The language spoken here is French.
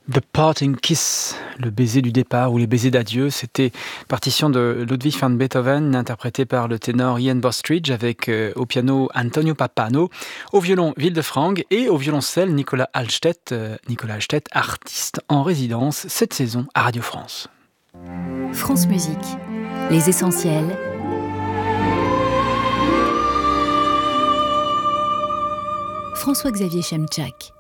The Parting Kiss, le baiser du départ ou les baisers d'adieu, c'était partition de Ludwig van Beethoven, interprétée par le ténor Ian Bostridge avec au piano Antonio Pappano, au violon Wildefrank et au violoncelle Nicolas Hallstedt, artiste en résidence cette saison à Radio France. France Musique, les essentiels. François-Xavier Chemchak.